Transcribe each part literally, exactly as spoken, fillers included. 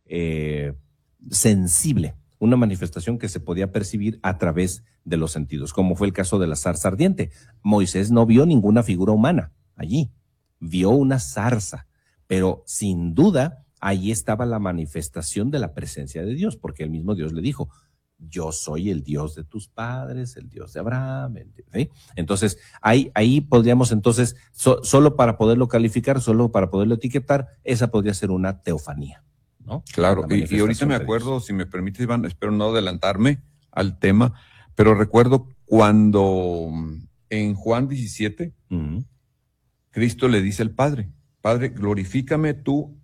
eh, sensible, una manifestación que se podía percibir a través de los sentidos, como fue el caso de la zarza ardiente. Moisés no vio ninguna figura humana allí, vio una zarza, pero sin duda ahí estaba la manifestación de la presencia de Dios, porque el mismo Dios le dijo: yo soy el Dios de tus padres, el Dios de Abraham. ¿Sí? Entonces, ahí, ahí podríamos entonces, so, solo para poderlo calificar, solo para poderlo etiquetar, esa podría ser una teofanía, ¿no? Claro, y, y ahorita me acuerdo, si me permites, Iván, espero no adelantarme al tema, pero recuerdo cuando en Juan diecisiete, uh-huh, Cristo le dice al Padre: Padre, glorifícame tú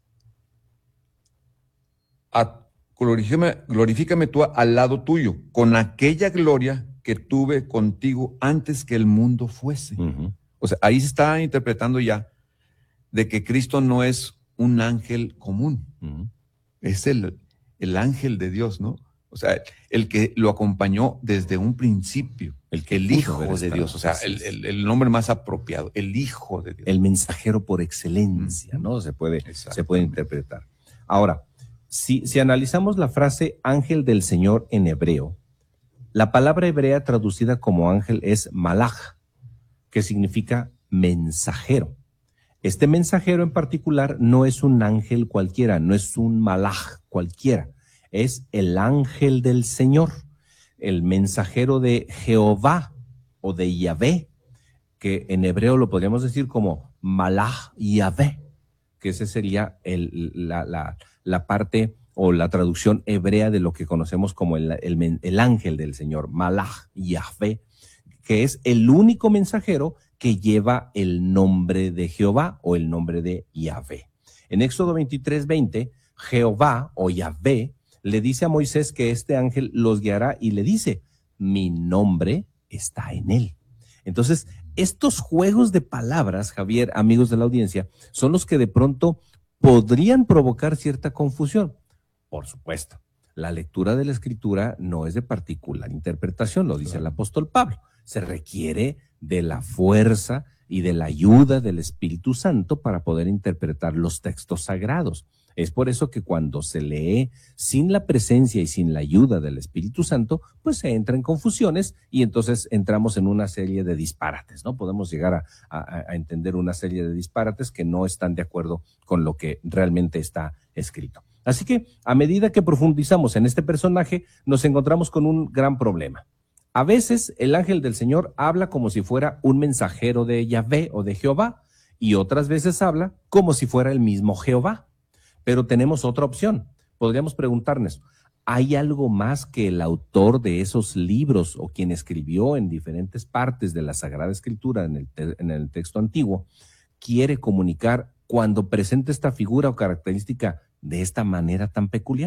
a Glorifícame, glorifícame tú al lado tuyo, con aquella gloria que tuve contigo antes que el mundo fuese. Uh-huh. O sea, ahí se está interpretando ya de que Cristo no es un ángel común, uh-huh, es el, el ángel de Dios, ¿no? O sea, el que lo acompañó desde un principio, el, que el Hijo de Dios, o sea, el, el, el nombre más apropiado, el Hijo de Dios. El mensajero por excelencia, uh-huh, ¿no? Se puede, se puede interpretar. Ahora, Si, si analizamos la frase ángel del Señor en hebreo, la palabra hebrea traducida como ángel es malach, que significa mensajero. Este mensajero en particular no es un ángel cualquiera, no es un malach cualquiera, es el ángel del Señor, el mensajero de Jehová o de Yahvé, que en hebreo lo podríamos decir como malach Yahvé, que ese sería el, la, la, la parte o la traducción hebrea de lo que conocemos como el, el, el ángel del Señor, malach Yahvé, que es el único mensajero que lleva el nombre de Jehová o el nombre de Yahvé. En Éxodo veintitrés veinte, Jehová o Yahvé le dice a Moisés que este ángel los guiará y le dice: mi nombre está en él. Entonces, estos juegos de palabras, Javier, amigos de la audiencia, son los que de pronto podrían provocar cierta confusión. Por supuesto, la lectura de la Escritura no es de particular interpretación, lo dice el apóstol Pablo. Se requiere de la fuerza y de la ayuda del Espíritu Santo para poder interpretar los textos sagrados. Es por eso que cuando se lee sin la presencia y sin la ayuda del Espíritu Santo, pues se entra en confusiones y entonces entramos en una serie de disparates, ¿no? Podemos llegar a, a, a entender una serie de disparates que no están de acuerdo con lo que realmente está escrito. Así que a medida que profundizamos en este personaje, nos encontramos con un gran problema. A veces el ángel del Señor habla como si fuera un mensajero de Yahvé o de Jehová, y otras veces habla como si fuera el mismo Jehová. Pero tenemos otra opción. Podríamos preguntarnos, ¿hay algo más que el autor de esos libros o quien escribió en diferentes partes de la Sagrada Escritura en el, te- en el texto antiguo quiere comunicar cuando presenta esta figura o característica de esta manera tan peculiar?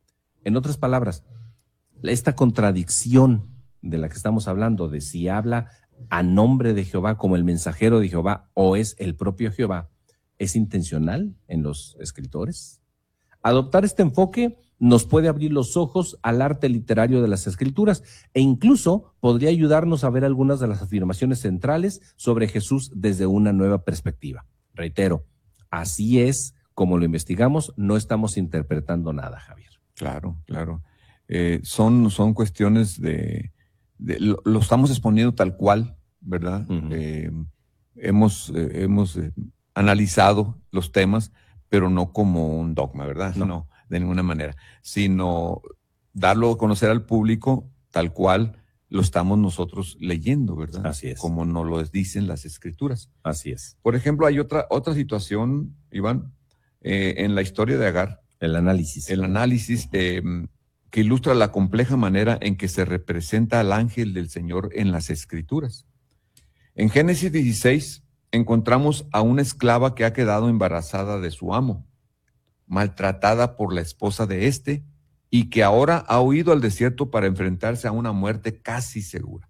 En otras palabras, esta contradicción de la que estamos hablando, de si habla a nombre de Jehová como el mensajero de Jehová o es el propio Jehová, ¿es intencional en los escritores? Adoptar este enfoque nos puede abrir los ojos al arte literario de las Escrituras e incluso podría ayudarnos a ver algunas de las afirmaciones centrales sobre Jesús desde una nueva perspectiva. Reitero, así es como lo investigamos, no estamos interpretando nada, Javier. Claro, claro. Eh, son, son cuestiones de, de lo, lo estamos exponiendo tal cual, ¿verdad? Uh-huh. Eh, hemos, eh, hemos eh, analizado los temas, pero no como un dogma, ¿verdad? No. no, de ninguna manera, sino darlo a conocer al público tal cual lo estamos nosotros leyendo, ¿verdad? Así es. Como nos lo dicen las Escrituras. Así es. Por ejemplo, hay otra, otra situación, Iván, eh, en la historia de Agar. El análisis. El análisis eh, que ilustra la compleja manera en que se representa al ángel del Señor en las Escrituras. En Génesis dieciséis encontramos a una esclava que ha quedado embarazada de su amo, maltratada por la esposa de éste, y que ahora ha huido al desierto para enfrentarse a una muerte casi segura.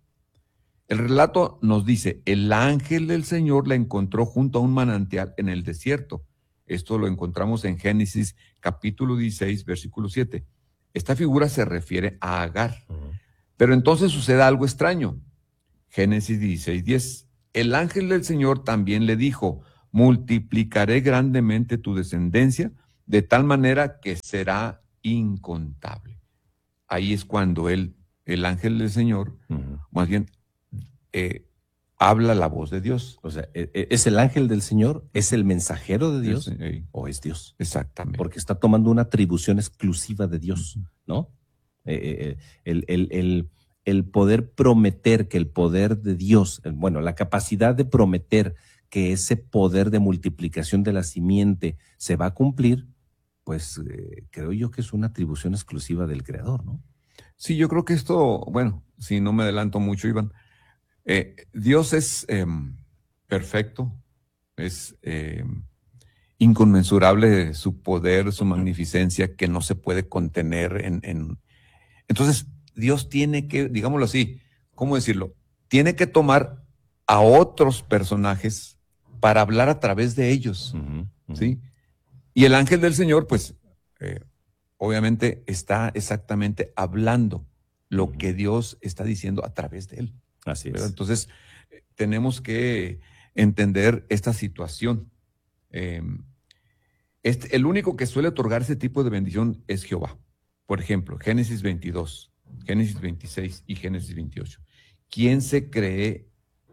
El relato nos dice, el ángel del Señor la encontró junto a un manantial en el desierto. Esto lo encontramos en Génesis capítulo dieciséis, versículo siete. Esta figura se refiere a Agar. Uh-huh. Pero entonces sucede algo extraño. Génesis dieciséis, diez. El ángel del Señor también le dijo, multiplicaré grandemente tu descendencia de tal manera que será incontable. Ahí es cuando él, el ángel del Señor, uh-huh. más bien, eh, habla la voz de Dios. O sea, ¿es el ángel del Señor? ¿Es el mensajero de Dios? Es, eh, ¿O es Dios? Exactamente. Porque está tomando una atribución exclusiva de Dios, ¿no? Eh, eh, el, el, el, el poder prometer que el poder de Dios, bueno, la capacidad de prometer que ese poder de multiplicación de la simiente se va a cumplir, pues eh, creo yo que es una atribución exclusiva del Creador, ¿no? Sí, yo creo que esto, bueno, si no me adelanto mucho, Iván, eh, Dios es eh, perfecto, es eh, inconmensurable su poder, su magnificencia, que no se puede contener en, en... Entonces, Dios tiene que, digámoslo así, ¿cómo decirlo? Tiene que tomar a otros personajes para hablar a través de ellos, uh-huh, uh-huh. ¿sí? Y el ángel del Señor, pues, eh, obviamente está exactamente hablando lo uh-huh. que Dios está diciendo a través de él. Así es. Pero entonces, eh, tenemos que entender esta situación. Eh, este, el único que suele otorgar ese tipo de bendición es Jehová. Por ejemplo, Génesis veintidós, Génesis veintiséis y Génesis veintiocho. ¿Quién se cree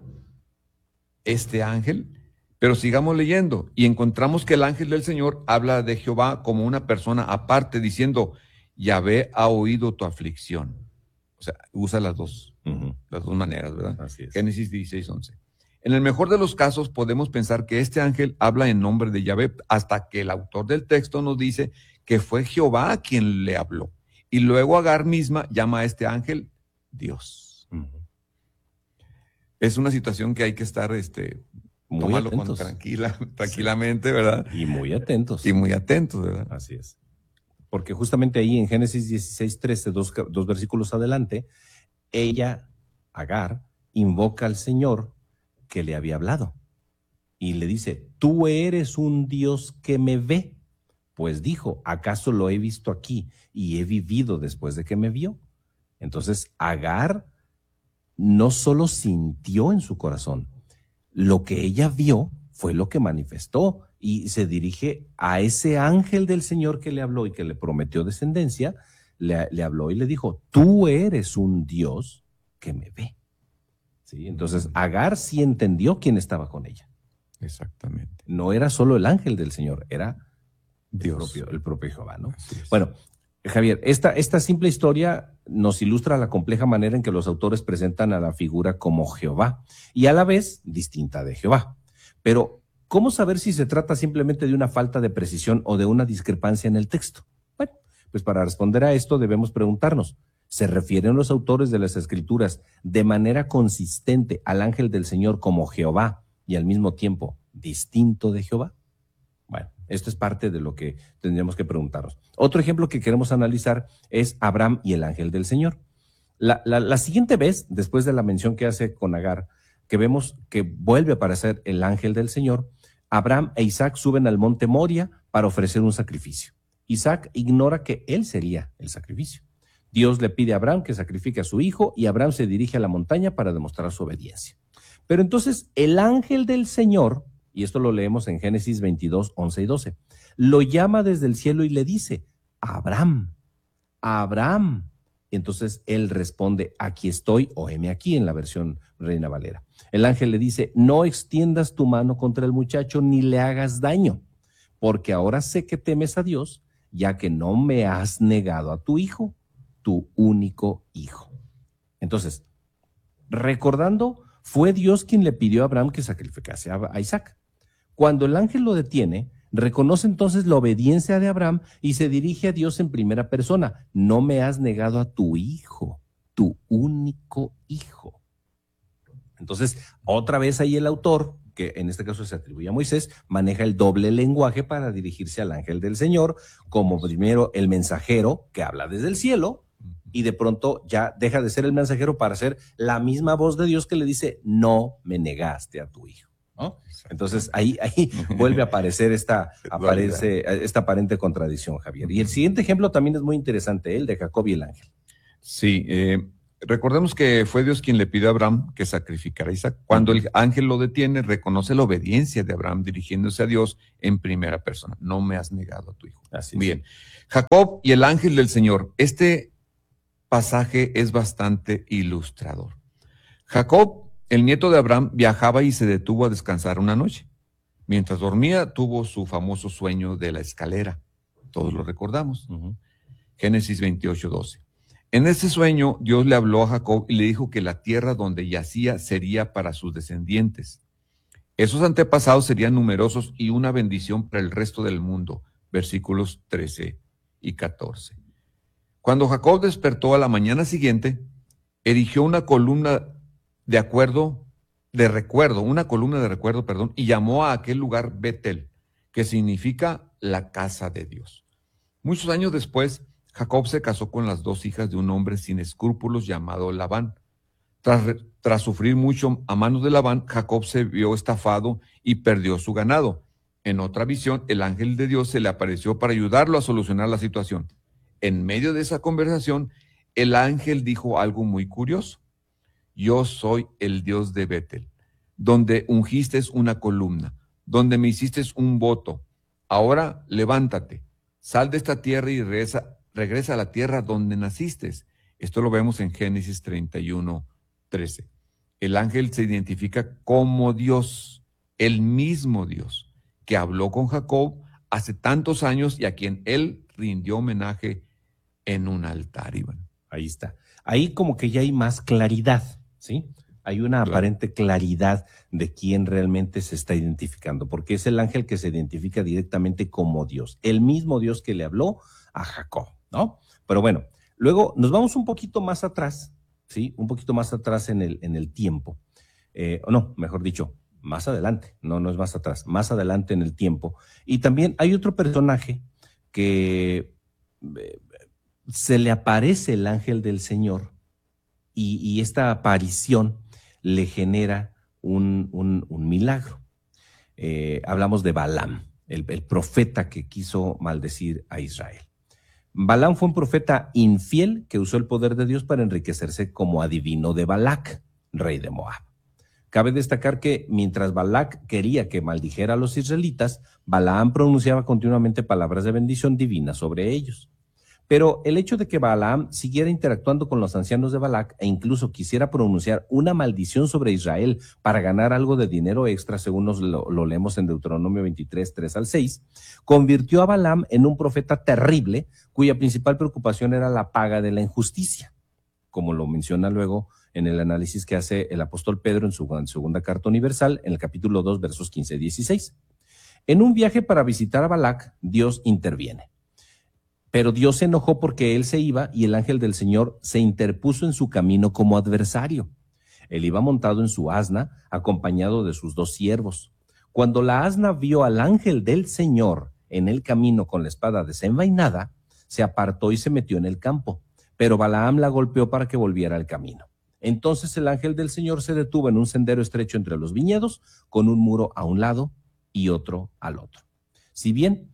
este ángel? Pero sigamos leyendo y encontramos que el ángel del Señor habla de Jehová como una persona aparte, diciendo, Yahvé ha oído tu aflicción. O sea, usa las dos, uh-huh. las dos maneras, ¿verdad? Así es. Génesis dieciséis, once. En el mejor de los casos podemos pensar que este ángel habla en nombre de Yahvé, hasta que el autor del texto nos dice que fue Jehová quien le habló. Y luego Agar misma llama a este ángel Dios. Uh-huh. Es una situación que hay que estar, este, muy tomarlo atentos. Con tranquila, tranquilamente, sí. ¿verdad? Y muy atentos. Y muy atentos, ¿verdad? Así es. Porque justamente ahí en Génesis dieciséis, trece, dos, dos versículos adelante, ella, Agar, invoca al Señor que le había hablado. Y le dice, tú eres un Dios que me ve. Pues dijo, ¿acaso lo he visto aquí y he vivido después de que me vio? Entonces, Agar no solo sintió en su corazón, lo que ella vio fue lo que manifestó y se dirige a ese ángel del Señor que le habló y que le prometió descendencia, le, le habló y le dijo, tú eres un Dios que me ve. ¿Sí? Entonces, Agar sí entendió quién estaba con ella. Exactamente. No era solo el ángel del Señor, era Dios. El propio, el propio Jehová, ¿no? Bueno, Javier, esta, esta simple historia nos ilustra la compleja manera en que los autores presentan a la figura como Jehová y a la vez distinta de Jehová. Pero, ¿cómo saber si se trata simplemente de una falta de precisión o de una discrepancia en el texto? Bueno, pues para responder a esto debemos preguntarnos, ¿se refieren los autores de las Escrituras de manera consistente al ángel del Señor como Jehová y al mismo tiempo distinto de Jehová? Bueno, esto es parte de lo que tendríamos que preguntarnos. Otro ejemplo que queremos analizar es Abraham y el ángel del Señor. La, la, la siguiente vez, después de la mención que hace con Agar, que vemos que vuelve a aparecer el ángel del Señor, Abraham e Isaac suben al monte Moria para ofrecer un sacrificio. Isaac ignora que él sería el sacrificio. Dios le pide a Abraham que sacrifique a su hijo y Abraham se dirige a la montaña para demostrar su obediencia. Pero entonces el ángel del Señor, y esto lo leemos en Génesis veintidós, once y doce, lo llama desde el cielo y le dice, Abraham, Abraham. Y entonces él responde, aquí estoy, o heme aquí en la versión Reina Valera. El ángel le dice, no extiendas tu mano contra el muchacho ni le hagas daño, porque ahora sé que temes a Dios, ya que no me has negado a tu hijo, tu único hijo. Entonces, recordando, fue Dios quien le pidió a Abraham que sacrificase a Isaac. Cuando el ángel lo detiene, reconoce entonces la obediencia de Abraham y se dirige a Dios en primera persona. No me has negado a tu hijo, tu único hijo. Entonces, otra vez ahí el autor, que en este caso se atribuye a Moisés, maneja el doble lenguaje para dirigirse al ángel del Señor, como primero el mensajero que habla desde el cielo, y de pronto ya deja de ser el mensajero para ser la misma voz de Dios que le dice, no me negaste a tu hijo, ¿no? Entonces ahí, ahí vuelve a aparecer esta, aparece, esta aparente contradicción, Javier. Y el siguiente ejemplo también es muy interesante, el de Jacob y el ángel. Sí, eh, recordemos que fue Dios quien le pidió a Abraham que sacrificara a Isaac. Cuando el ángel lo detiene, reconoce la obediencia de Abraham dirigiéndose a Dios en primera persona. No me has negado a tu hijo. Así es. Bien. Jacob y el ángel del Señor. Este pasaje es bastante ilustrador. Jacob, el nieto de Abraham, viajaba y se detuvo a descansar una noche. Mientras dormía, tuvo su famoso sueño de la escalera. Todos lo recordamos. Uh-huh. Génesis veintiocho, doce. En ese sueño, Dios le habló a Jacob y le dijo que la tierra donde yacía sería para sus descendientes. Esos antepasados serían numerosos y una bendición para el resto del mundo. Versículos trece y catorce. Cuando Jacob despertó a la mañana siguiente, erigió una columna de acuerdo, de recuerdo, una columna de recuerdo, perdón, y llamó a aquel lugar Betel, que significa la casa de Dios. Muchos años después, Jacob se casó con las dos hijas de un hombre sin escrúpulos llamado Labán. Tras, tras sufrir mucho a manos de Labán, Jacob se vio estafado y perdió su ganado. En otra visión, el ángel de Dios se le apareció para ayudarlo a solucionar la situación. En medio de esa conversación, el ángel dijo algo muy curioso. Yo soy el Dios de Betel, donde ungiste una columna, donde me hiciste un voto. Ahora levántate, sal de esta tierra y regresa, regresa a la tierra donde naciste. Esto lo vemos en Génesis treinta y uno, trece. El ángel se identifica como Dios, el mismo Dios, que habló con Jacob hace tantos años y a quien él rindió homenaje en un altar, Iván. Ahí está. Ahí como que ya hay más claridad, ¿sí? Hay una claro. aparente claridad de quién realmente se está identificando, porque es el ángel que se identifica directamente como Dios, el mismo Dios que le habló a Jacob, ¿no? Pero bueno, luego nos vamos un poquito más atrás, ¿sí? Un poquito más atrás en el, en el tiempo, eh, o no, mejor dicho, más adelante, no, no es más atrás, más adelante en el tiempo. Y también hay otro personaje que eh, se le aparece el ángel del Señor y, y esta aparición le genera un, un, un milagro. Eh, hablamos de Balaam, el, el profeta que quiso maldecir a Israel. Balaam fue un profeta infiel que usó el poder de Dios para enriquecerse como adivino de Balac, rey de Moab. Cabe destacar que mientras Balac quería que maldijera a los israelitas, Balaam pronunciaba continuamente palabras de bendición divina sobre ellos. Pero el hecho de que Balaam siguiera interactuando con los ancianos de Balac e incluso quisiera pronunciar una maldición sobre Israel para ganar algo de dinero extra, según nos lo, lo leemos en Deuteronomio veintitrés, tres al seis, convirtió a Balaam en un profeta terrible cuya principal preocupación era la paga de la injusticia, como lo menciona luego en el análisis que hace el apóstol Pedro en su segunda carta universal, en el capítulo dos, versos quince y dieciséis. En un viaje para visitar a Balac, Dios interviene. Pero Dios se enojó porque él se iba y el ángel del Señor se interpuso en su camino como adversario. Él iba montado en su asna, acompañado de sus dos siervos. Cuando la asna vio al ángel del Señor en el camino con la espada desenvainada, se apartó y se metió en el campo, pero Balaam la golpeó para que volviera al camino. Entonces el ángel del Señor se detuvo en un sendero estrecho entre los viñedos, con un muro a un lado y otro al otro. Si bien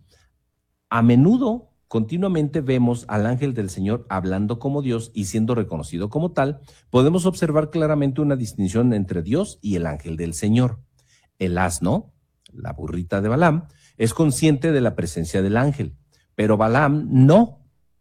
a menudo continuamente vemos al ángel del Señor hablando como Dios y siendo reconocido como tal, podemos observar claramente una distinción entre Dios y el ángel del Señor. El asno, la burrita de Balaam, es consciente de la presencia del ángel, pero Balaam no,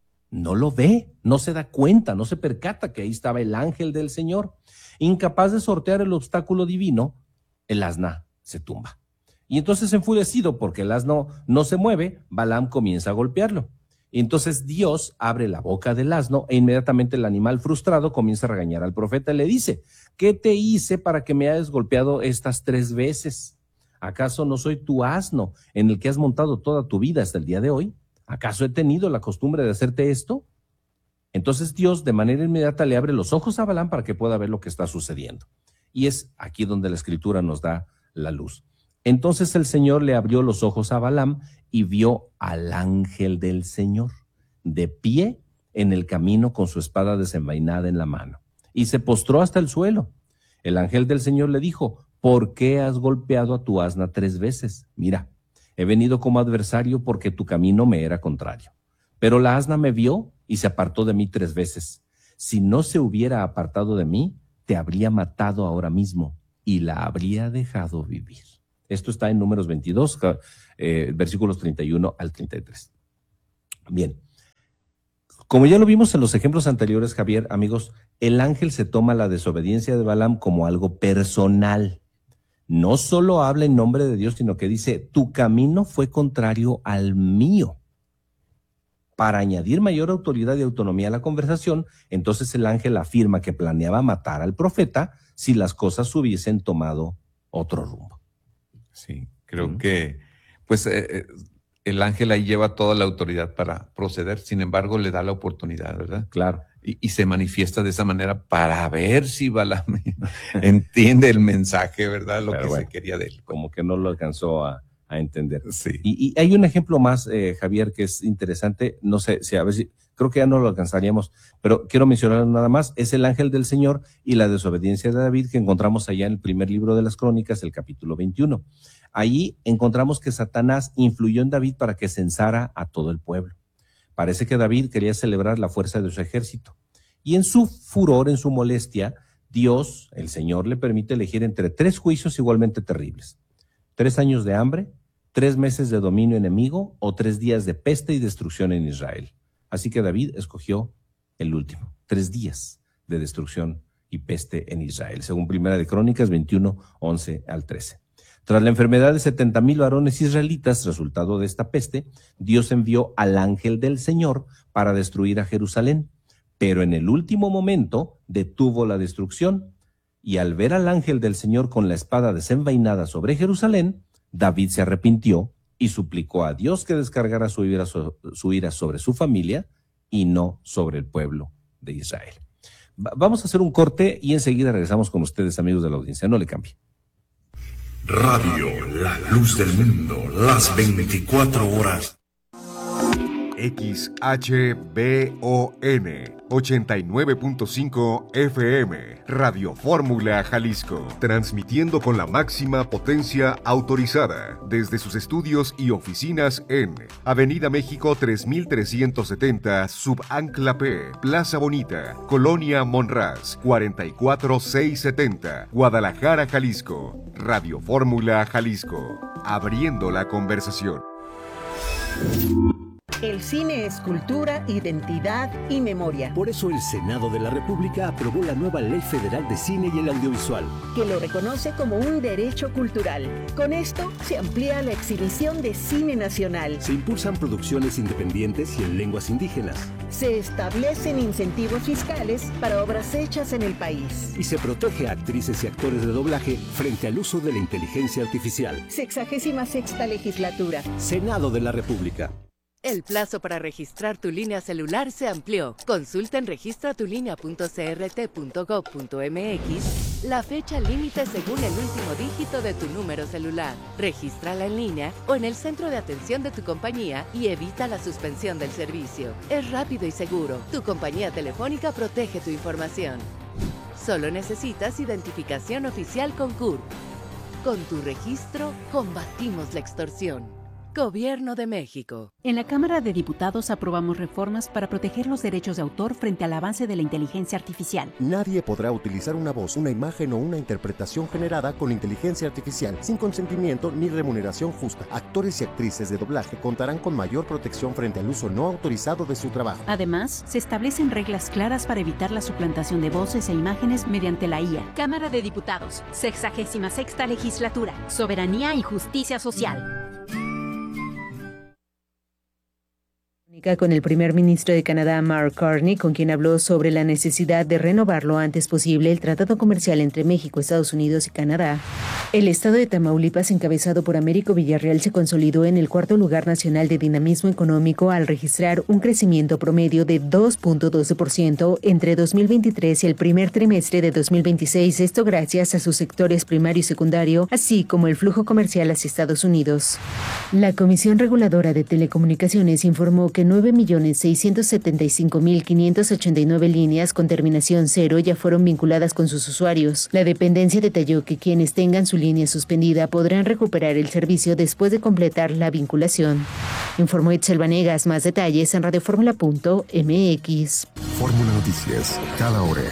no lo ve, no se da cuenta, no se percata que ahí estaba el ángel del Señor. Incapaz de sortear el obstáculo divino, el asna se tumba. Y entonces, enfurecido porque el asno no se mueve, Balaam comienza a golpearlo. Y entonces Dios abre la boca del asno e inmediatamente el animal frustrado comienza a regañar al profeta y le dice: ¿qué te hice para que me hayas golpeado estas tres veces? ¿Acaso no soy tu asno en el que has montado toda tu vida hasta el día de hoy? ¿Acaso he tenido la costumbre de hacerte esto? Entonces Dios de manera inmediata le abre los ojos a Balaam para que pueda ver lo que está sucediendo. Y es aquí donde la Escritura nos da la luz. Entonces el Señor le abrió los ojos a Balaam y vio al ángel del Señor de pie en el camino con su espada desenvainada en la mano, y se postró hasta el suelo. El ángel del Señor le dijo: ¿por qué has golpeado a tu asna tres veces? Mira, he venido como adversario porque tu camino me era contrario. Pero la asna me vio y se apartó de mí tres veces. si no se hubiera apartado de mí, te habría matado ahora mismo y la habría dejado vivir. Esto está en Números veintidós, eh, versículos treinta y uno al treinta y tres. Bien. Como ya lo vimos en los ejemplos anteriores, Javier, amigos, el ángel se toma la desobediencia de Balaam como algo personal. No solo habla en nombre de Dios, sino que dice, tu camino fue contrario al mío. Para añadir mayor autoridad y autonomía a la conversación, entonces el ángel afirma que planeaba matar al profeta si las cosas hubiesen tomado otro rumbo. Sí, creo ¿Mm? que pues eh, el ángel ahí lleva toda la autoridad para proceder, sin embargo le da la oportunidad, ¿verdad? Claro. Y, y se manifiesta de esa manera para ver si Balaam entiende el mensaje, ¿verdad? Lo Pero que bueno, se quería de él. Como que no lo alcanzó a, a entender. Sí. Y, y hay un ejemplo más, eh, Javier, que es interesante. No sé si a ver si, creo que ya no lo alcanzaríamos, pero quiero mencionar nada más. Es el ángel del Señor y la desobediencia de David que encontramos allá en el primer libro de las Crónicas, el capítulo veintiuno. Ahí encontramos que Satanás influyó en David para que censara a todo el pueblo. Parece que David quería celebrar la fuerza de su ejército. Y en su furor, en su molestia, Dios, el Señor, le permite elegir entre tres juicios igualmente terribles. Tres años de hambre, tres meses de dominio enemigo o tres días de peste y destrucción en Israel. Así que David escogió el último, tres días de destrucción y peste en Israel, según Primera de Crónicas veintiuno, once al trece. Tras la enfermedad de setenta mil varones israelitas, resultado de esta peste, Dios envió al ángel del Señor para destruir a Jerusalén, pero en el último momento detuvo la destrucción, y al ver al ángel del Señor con la espada desenvainada sobre Jerusalén, David se arrepintió y suplicó a Dios que descargara su ira, su ira sobre su familia y no sobre el pueblo de Israel. Vamos a hacer un corte y enseguida regresamos con ustedes, amigos de la audiencia. No le cambie. Radio La Luz del Mundo, las veinticuatro horas. X H B O N ochenta y nueve punto cinco F M, Radio Fórmula Jalisco, transmitiendo con la máxima potencia autorizada desde sus estudios y oficinas en Avenida México tres mil trescientos setenta, Subancla P, Plaza Bonita, Colonia Monraz, cuarenta y cuatro mil seiscientos setenta, Guadalajara, Jalisco. Radio Fórmula Jalisco, abriendo la conversación. El cine es cultura, identidad y memoria. Por eso el Senado de la República aprobó la nueva Ley Federal de Cine y el Audiovisual, que lo reconoce como un derecho cultural. Con esto se amplía la exhibición de cine nacional. Se impulsan producciones independientes y en lenguas indígenas. Se establecen incentivos fiscales para obras hechas en el país. Y se protege a actrices y actores de doblaje frente al uso de la inteligencia artificial. Sexagésima sexta legislatura. Senado de la República. El plazo para registrar tu línea celular se amplió. Consulta en registra tu línea punto c r t punto gov punto m x la fecha límite según el último dígito de tu número celular. Regístrala en línea o en el centro de atención de tu compañía y evita la suspensión del servicio. Es rápido y seguro. Tu compañía telefónica protege tu información. Solo necesitas identificación oficial con C U R P. Con tu registro, combatimos la extorsión. Gobierno de México. En la Cámara de Diputados aprobamos reformas para proteger los derechos de autor frente al avance de la inteligencia artificial. Nadie podrá utilizar una voz, una imagen o una interpretación generada con inteligencia artificial sin consentimiento ni remuneración justa. Actores y actrices de doblaje contarán con mayor protección frente al uso no autorizado de su trabajo. Además, se establecen reglas claras para evitar la suplantación de voces e imágenes mediante la I A. Cámara de Diputados, sexagésima sexta legislatura, soberanía y justicia social. Con el primer ministro de Canadá, Mark Carney, con quien habló sobre la necesidad de renovar lo antes posible el tratado comercial entre México, Estados Unidos y Canadá. El estado de Tamaulipas, encabezado por Américo Villarreal, se consolidó en el cuarto lugar nacional de dinamismo económico al registrar un crecimiento promedio de dos punto doce por ciento entre dos mil veintitrés y el primer trimestre de dos mil veintiséis, esto gracias a sus sectores primario y secundario, así como el flujo comercial hacia Estados Unidos. La Comisión Reguladora de Telecomunicaciones informó que nueve millones seiscientos setenta y cinco mil quinientas ochenta y nueve líneas con terminación cero ya fueron vinculadas con sus usuarios. La dependencia detalló que quienes tengan su línea suspendida podrán recuperar el servicio después de completar la vinculación. Informó Itzel Vanegas. Más detalles en radio fórmula punto m x. Fórmula Noticias, cada hora.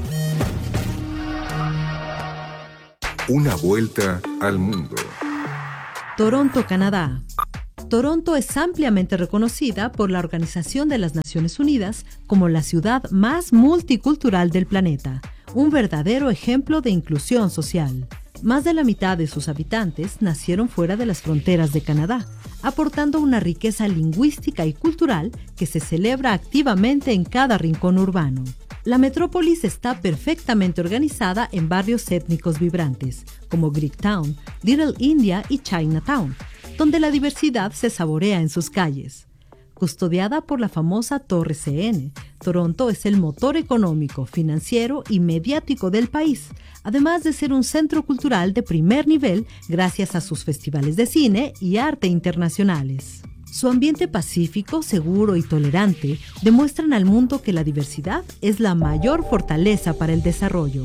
Una vuelta al mundo. Toronto, Canadá. Toronto es ampliamente reconocida por la Organización de las Naciones Unidas como la ciudad más multicultural del planeta, un verdadero ejemplo de inclusión social. Más de la mitad de sus habitantes nacieron fuera de las fronteras de Canadá, aportando una riqueza lingüística y cultural que se celebra activamente en cada rincón urbano. La metrópolis está perfectamente organizada en barrios étnicos vibrantes, como Greektown, Little India y Chinatown, donde la diversidad se saborea en sus calles. Custodiada por la famosa Torre C N, Toronto es el motor económico, financiero y mediático del país, además de ser un centro cultural de primer nivel gracias a sus festivales de cine y arte internacionales. Su ambiente pacífico, seguro y tolerante demuestran al mundo que la diversidad es la mayor fortaleza para el desarrollo.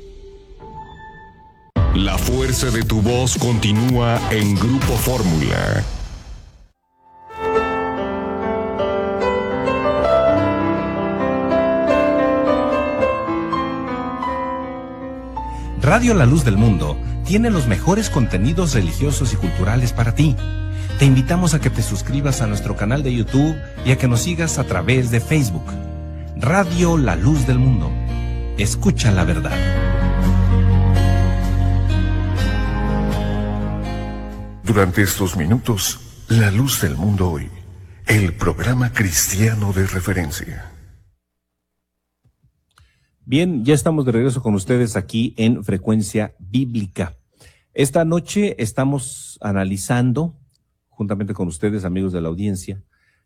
La fuerza de tu voz continúa en Grupo Fórmula. Radio La Luz del Mundo tiene los mejores contenidos religiosos y culturales para ti. Te invitamos a que te suscribas a nuestro canal de YouTube y a que nos sigas a través de Facebook. Radio La Luz del Mundo. Escucha la verdad. Durante estos minutos, La Luz del Mundo Hoy, el programa cristiano de referencia. Bien, ya estamos de regreso con ustedes aquí en Frecuencia Bíblica. Esta noche estamos analizando, juntamente con ustedes, amigos de la audiencia,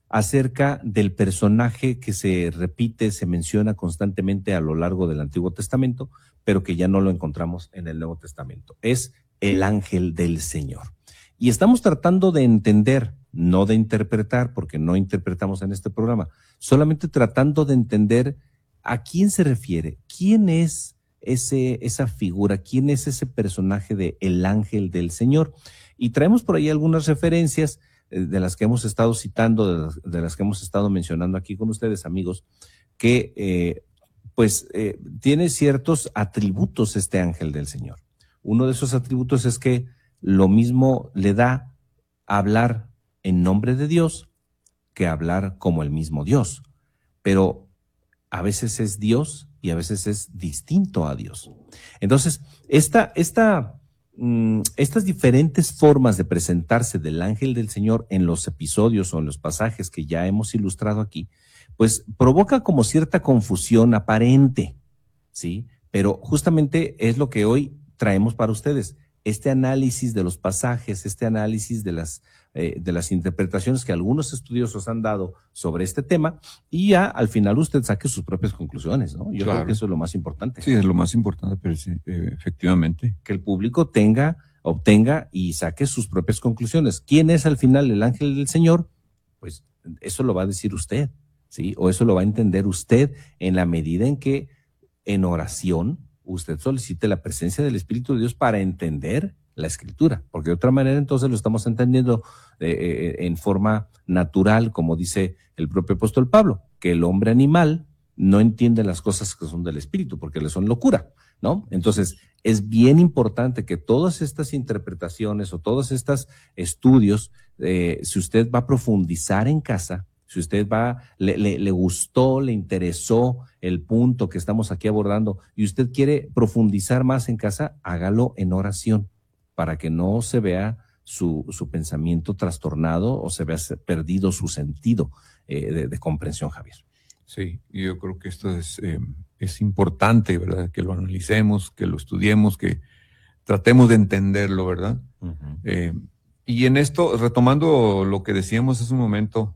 acerca del personaje que se repite, se menciona constantemente a lo largo del Antiguo Testamento, pero que ya no lo encontramos en el Nuevo Testamento. Es el ángel del Señor. Y estamos tratando de entender, no de interpretar, porque no interpretamos en este programa, solamente tratando de entender ¿a quién se refiere? ¿Quién es ese, esa figura? ¿Quién es ese personaje de el ángel del Señor? Y traemos por ahí algunas referencias eh, de las que hemos estado citando, de las, de las que hemos estado mencionando aquí con ustedes, amigos, que eh, pues eh, tiene ciertos atributos este ángel del Señor. Uno de esos atributos es que lo mismo le da hablar en nombre de Dios que hablar como el mismo Dios. Pero a veces es Dios y a veces es distinto a Dios. Entonces, esta, esta, mm, estas diferentes formas de presentarse del ángel del Señor en los episodios o en los pasajes que ya hemos ilustrado aquí, pues provoca como cierta confusión aparente, ¿sí? Pero justamente es lo que hoy traemos para ustedes. Este análisis de los pasajes, este análisis de las, eh, de las interpretaciones que algunos estudiosos han dado sobre este tema, y ya al final usted saque sus propias conclusiones, ¿no? Yo Claro. creo que eso es lo más importante. Sí, es lo más importante, pero sí, eh, efectivamente. Que el público tenga, obtenga y saque sus propias conclusiones. ¿Quién es al final el ángel del Señor? Pues eso lo va a decir usted, ¿sí? O eso lo va a entender usted en la medida en que en oración usted solicite la presencia del Espíritu de Dios para entender la Escritura, porque de otra manera entonces lo estamos entendiendo eh, en forma natural, como dice el propio apóstol Pablo, que el hombre animal no entiende las cosas que son del Espíritu, porque le son locura, ¿no? Entonces, es bien importante que todas estas interpretaciones o todos estos estudios, eh, si usted va a profundizar en casa, si usted va, le, le, le gustó, le interesó el punto que estamos aquí abordando y usted quiere profundizar más en casa, hágalo en oración para que no se vea su, su pensamiento trastornado o se vea perdido su sentido eh, de, de comprensión, Javier. Sí, y yo creo que esto es, eh, es importante, ¿verdad? Que lo analicemos, que lo estudiemos, que tratemos de entenderlo, ¿verdad? Uh-huh. Eh, y en esto, retomando lo que decíamos hace un momento,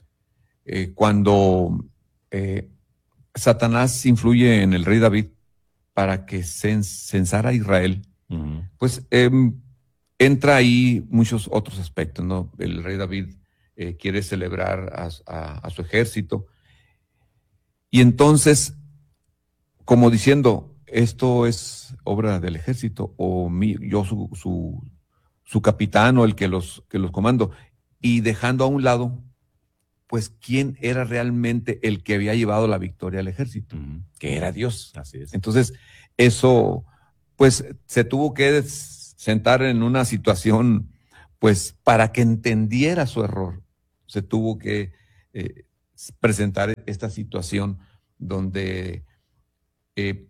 Eh, cuando eh, Satanás influye en el rey David para que censara a Israel, uh-huh. pues eh, entra ahí muchos otros aspectos, ¿no? El rey David eh, quiere celebrar a, a, a su ejército y entonces, como diciendo, esto es obra del ejército o mi, yo su, su, su capitán o el que los, que los comando, y dejando a un lado pues quién era realmente el que había llevado la victoria al ejército, uh-huh. que era Dios. Así es. Entonces, eso, pues se tuvo que sentar en una situación, pues para que entendiera su error, se tuvo que eh, presentar esta situación donde eh,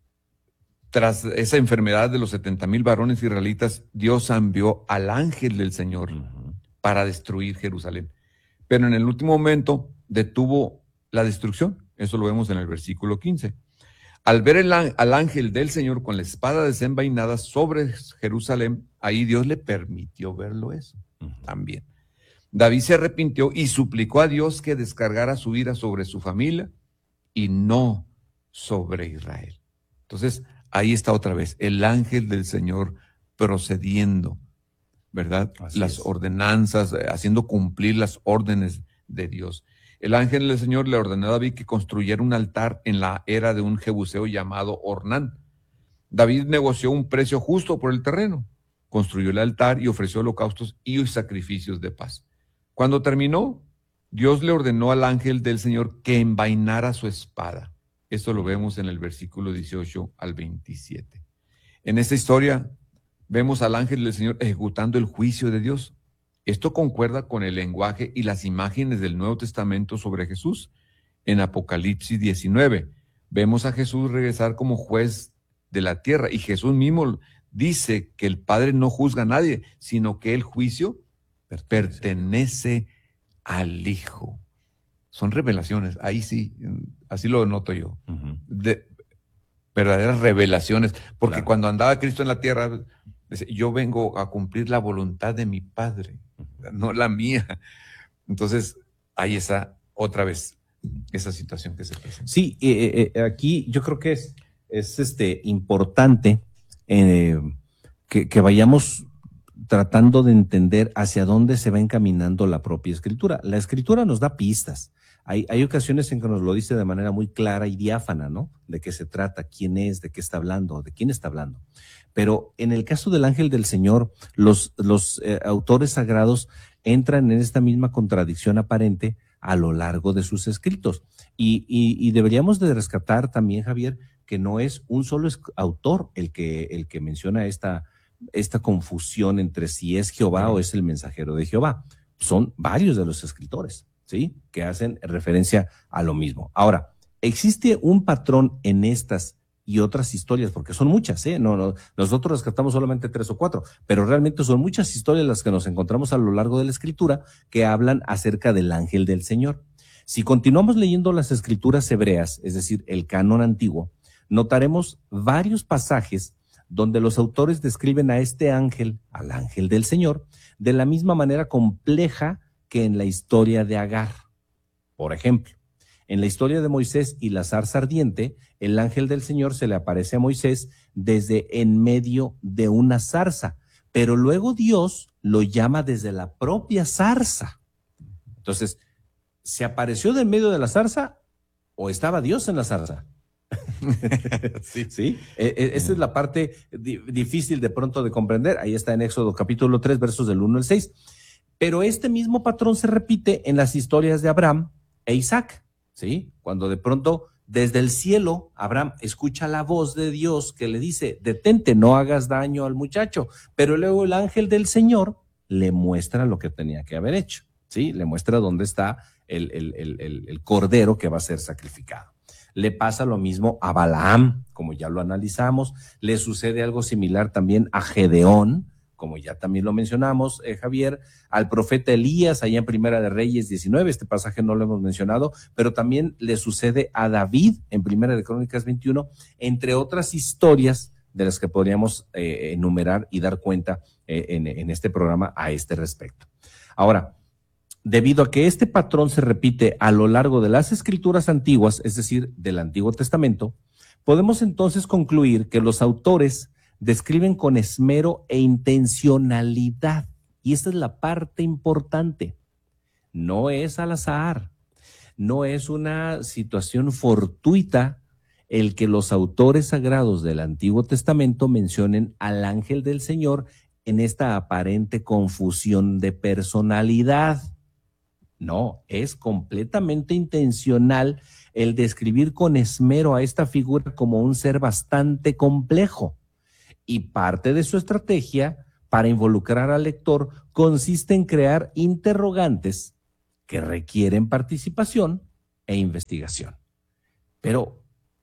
tras esa enfermedad de los setenta mil varones israelitas, Dios envió al ángel del Señor uh-huh. para destruir Jerusalén. Pero en el último momento detuvo la destrucción. Eso lo vemos en el versículo quince. Al ver el, al ángel del Señor con la espada desenvainada sobre Jerusalén, ahí Dios le permitió verlo eso uh-huh. también. David se arrepintió y suplicó a Dios que descargara su ira sobre su familia y no sobre Israel. Entonces, ahí está otra vez el ángel del Señor procediendo, ¿verdad? Así las es. ordenanzas, haciendo cumplir las órdenes de Dios. El ángel del Señor le ordenó a David que construyera un altar en la era de un jebuseo llamado Ornán. David negoció un precio justo por el terreno, construyó el altar y ofreció holocaustos y sacrificios de paz. Cuando terminó, Dios le ordenó al ángel del Señor que envainara su espada. Esto lo vemos en el versículo dieciocho al veintisiete. En esta historia vemos al ángel del Señor ejecutando el juicio de Dios. Esto concuerda con el lenguaje y las imágenes del Nuevo Testamento sobre Jesús. En Apocalipsis diecinueve vemos a Jesús regresar como juez de la tierra y Jesús mismo dice que el Padre no juzga a nadie, sino que el juicio pertenece, pertenece al Hijo. Son revelaciones, ahí sí, así lo noto yo. Uh-huh. De, verdaderas revelaciones, porque claro. cuando andaba Cristo en la tierra, yo vengo a cumplir la voluntad de mi Padre, no la mía. Entonces, ahí está otra vez esa situación que se presenta. Sí, eh, eh, aquí yo creo que es, es este, importante eh, que, que vayamos tratando de entender hacia dónde se va encaminando la propia Escritura. La Escritura nos da pistas. Hay, hay ocasiones en que nos lo dice de manera muy clara y diáfana, ¿no? De qué se trata, quién es, de qué está hablando, de quién está hablando. Pero en el caso del ángel del Señor, los, los eh, autores sagrados entran en esta misma contradicción aparente a lo largo de sus escritos. Y, y, y deberíamos de rescatar también, Javier, que no es un solo autor el que, el que menciona esta, esta confusión entre si es Jehová o es el mensajero de Jehová. Son varios de los escritores, ¿sí? Que hacen referencia a lo mismo. Ahora, existe un patrón en estas y otras historias, porque son muchas, ¿eh? No, no, nosotros rescatamos solamente tres o cuatro, pero realmente son muchas historias las que nos encontramos a lo largo de la Escritura que hablan acerca del ángel del Señor. Si continuamos leyendo las escrituras hebreas, es decir, el canon antiguo, notaremos varios pasajes donde los autores describen a este ángel, al ángel del Señor, de la misma manera compleja que en la historia de Agar. Por ejemplo, en la historia de Moisés y la zarza ardiente, el ángel del Señor se le aparece a Moisés desde en medio de una zarza, pero luego Dios lo llama desde la propia zarza. Entonces, ¿se apareció de en medio de la zarza o estaba Dios en la zarza? sí, ¿Sí? Eh, esa es la parte di- difícil de pronto de comprender. Ahí está en Éxodo capítulo tres, versos del uno al seis. Pero este mismo patrón se repite en las historias de Abraham e Isaac, ¿sí? Cuando de pronto desde el cielo Abraham escucha la voz de Dios que le dice, detente, no hagas daño al muchacho. Pero luego el ángel del Señor le muestra lo que tenía que haber hecho, ¿sí? Le muestra dónde está el, el, el, el, el cordero que va a ser sacrificado. Le pasa lo mismo a Balaam, como ya lo analizamos. Le sucede algo similar también a Gedeón, como ya también lo mencionamos, eh, Javier, al profeta Elías, allá en Primera de Reyes diecinueve, este pasaje no lo hemos mencionado, pero también le sucede a David en Primera de Crónicas veintiuno, entre otras historias de las que podríamos eh, enumerar y dar cuenta eh, en, en este programa a este respecto. Ahora, debido a que este patrón se repite a lo largo de las escrituras antiguas, es decir, del Antiguo Testamento, podemos entonces concluir que los autores describen con esmero e intencionalidad, y esta es la parte importante. No es al azar, no es una situación fortuita el que los autores sagrados del Antiguo Testamento mencionen al ángel del Señor en esta aparente confusión de personalidad. No, es completamente intencional el describir con esmero a esta figura como un ser bastante complejo. Y parte de su estrategia para involucrar al lector consiste en crear interrogantes que requieren participación e investigación. Pero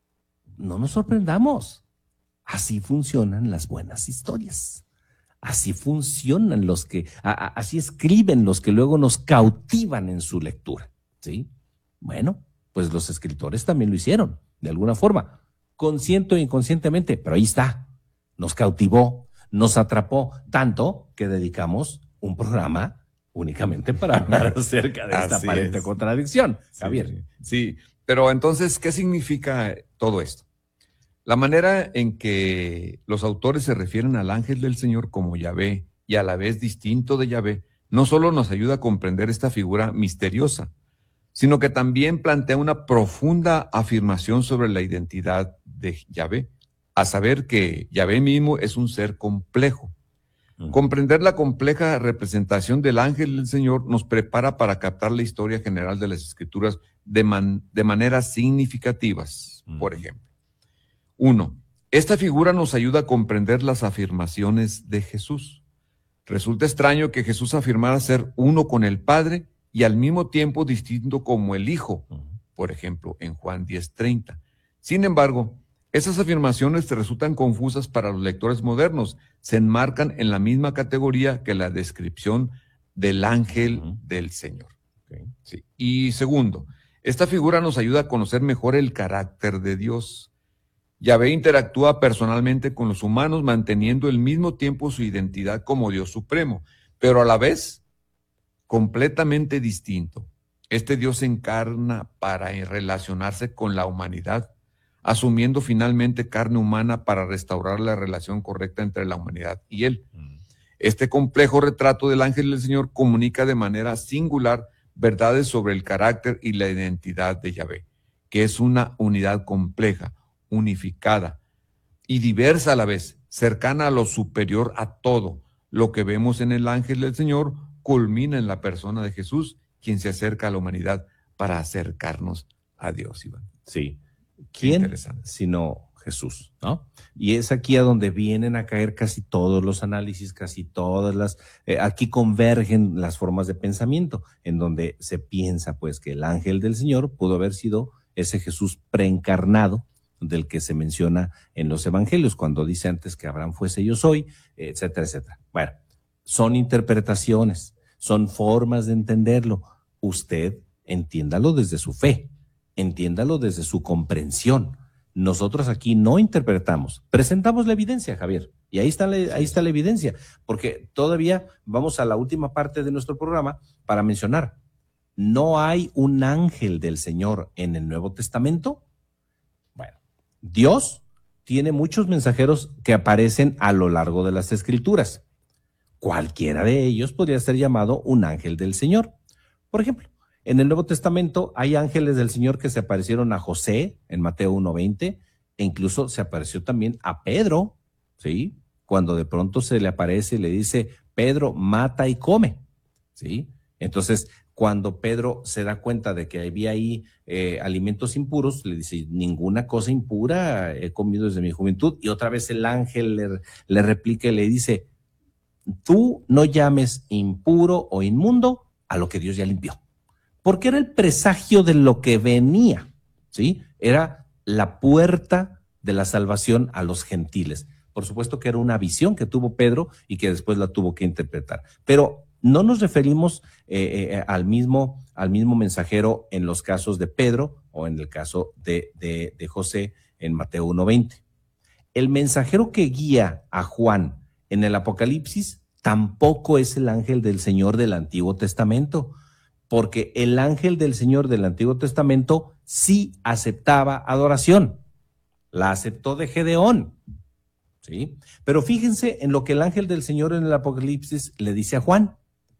no nos sorprendamos, así funcionan las buenas historias. Así funcionan los que, a, a, así escriben los que luego nos cautivan en su lectura, ¿sí? Bueno, pues los escritores también lo hicieron, de alguna forma, consciente o inconscientemente, pero ahí está, nos cautivó, nos atrapó, tanto que dedicamos un programa únicamente para hablar acerca de esta Así aparente es. contradicción, Sí, Javier. Sí, pero entonces, ¿qué significa todo esto? La manera en que los autores se refieren al ángel del Señor como Yahvé y a la vez distinto de Yahvé, no solo nos ayuda a comprender esta figura misteriosa, sino que también plantea una profunda afirmación sobre la identidad de Yahvé, a saber que Yahvé mismo es un ser complejo. Mm. Comprender la compleja representación del ángel del Señor nos prepara para captar la historia general de las Escrituras de, man, de maneras significativas, mm. por ejemplo. Uno, esta figura nos ayuda a comprender las afirmaciones de Jesús. Resulta extraño que Jesús afirmara ser uno con el Padre y al mismo tiempo distinto como el Hijo, por ejemplo, en Juan diez treinta. Sin embargo, esas afirmaciones resultan confusas para los lectores modernos. Se enmarcan en la misma categoría que la descripción del ángel uh-huh. del Señor. Okay. Sí. Y segundo, esta figura nos ayuda a conocer mejor el carácter de Dios. Yahvé interactúa personalmente con los humanos, manteniendo al mismo tiempo su identidad como Dios supremo, pero a la vez completamente distinto. Este Dios se encarna para relacionarse con la humanidad, asumiendo finalmente carne humana para restaurar la relación correcta entre la humanidad y Él. Este complejo retrato del ángel del Señor comunica de manera singular verdades sobre el carácter y la identidad de Yahvé, que es una unidad compleja, unificada y diversa a la vez, cercana a lo superior a todo. Lo que vemos en el ángel del Señor culmina en la persona de Jesús, quien se acerca a la humanidad para acercarnos a Dios, Iván. Sí. ¿Quién sino Jesús, ¿no? Y es aquí a donde vienen a caer casi todos los análisis, casi todas las, eh, aquí convergen las formas de pensamiento, en donde se piensa pues que el ángel del Señor pudo haber sido ese Jesús preencarnado del que se menciona en los evangelios, cuando dice antes que Abraham fuese yo soy, etcétera, etcétera. Bueno, son interpretaciones, son formas de entenderlo. Usted entiéndalo desde su fe, entiéndalo desde su comprensión. Nosotros aquí no interpretamos, presentamos la evidencia, Javier, y ahí está la, ahí está la evidencia, porque todavía vamos a la última parte de nuestro programa para mencionar, no hay un ángel del Señor en el Nuevo Testamento. Bueno, Dios tiene muchos mensajeros que aparecen a lo largo de las Escrituras. Cualquiera de ellos podría ser llamado un ángel del Señor. Por ejemplo, en el Nuevo Testamento hay ángeles del Señor que se aparecieron a José en Mateo uno veinte, e incluso se apareció también a Pedro, ¿sí? Cuando de pronto se le aparece y le dice, Pedro, mata y come, ¿sí? Entonces, cuando Pedro se da cuenta de que había ahí eh, alimentos impuros, le dice, ninguna cosa impura he comido desde mi juventud. Y otra vez el ángel le, le replica y le dice, tú no llames impuro o inmundo a lo que Dios ya limpió. Porque era el presagio de lo que venía, ¿sí? Era la puerta de la salvación a los gentiles. Por supuesto que era una visión que tuvo Pedro y que después la tuvo que interpretar. Pero no nos referimos eh, eh, al mismo, al mismo mensajero en los casos de Pedro o en el caso de, de, de José en Mateo uno veinte. El mensajero que guía a Juan en el Apocalipsis tampoco es el ángel del Señor del Antiguo Testamento, porque el ángel del Señor del Antiguo Testamento sí aceptaba adoración. La aceptó de Gedeón, ¿sí? Pero fíjense en lo que el ángel del Señor en el Apocalipsis le dice a Juan.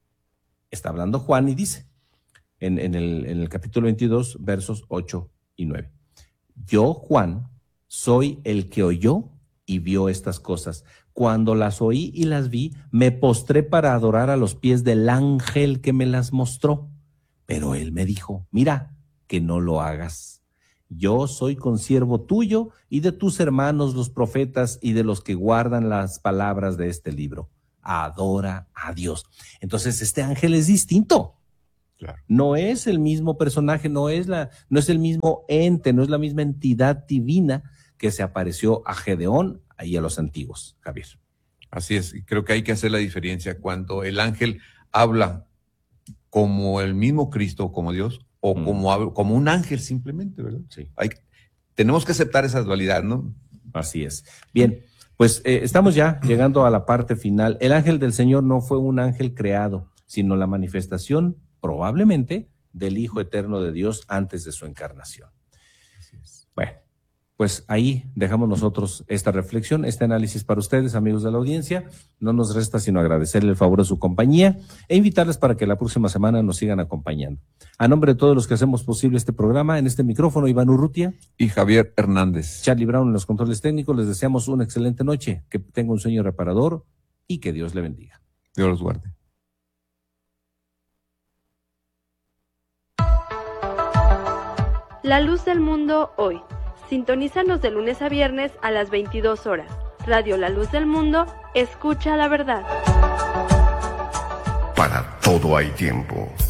Está hablando Juan y dice, en, en, el, en el capítulo veintidós, versos ocho y nueve. Yo, Juan, soy el que oyó y vio estas cosas. Cuando las oí y las vi, me postré para adorar a los pies del ángel que me las mostró. Pero él me dijo, mira, que no lo hagas. Yo soy consiervo tuyo y de tus hermanos los profetas y de los que guardan las palabras de este libro. Adora a Dios. Entonces este ángel es distinto. Claro. No es el mismo personaje, no es, la, no es el mismo ente, no es la misma entidad divina que se apareció a Gedeón y a los antiguos, Javier. Así es, y creo que hay que hacer la diferencia cuando el ángel habla como el mismo Cristo, como Dios, o mm. como, como un ángel simplemente, ¿verdad? Sí. Hay, tenemos que aceptar esa dualidad, ¿no? Así es. Bien, pues eh, estamos ya llegando a la parte final. El ángel del Señor no fue un ángel creado, sino la manifestación, probablemente, del Hijo Eterno de Dios antes de su encarnación. Así es. Bueno, pues ahí dejamos nosotros esta reflexión, este análisis para ustedes, amigos de la audiencia. No nos resta sino agradecerle el favor de su compañía e invitarles para que la próxima semana nos sigan acompañando. A nombre de todos los que hacemos posible este programa, en este micrófono, Iván Urrutia y Javier Hernández. Charlie Brown en los controles técnicos. Les deseamos una excelente noche, que tenga un sueño reparador y que Dios le bendiga. Dios los guarde. La luz del mundo hoy. Sintonízanos de lunes a viernes a las veintidós horas. Radio La Luz del Mundo, escucha la verdad. Para todo hay tiempo.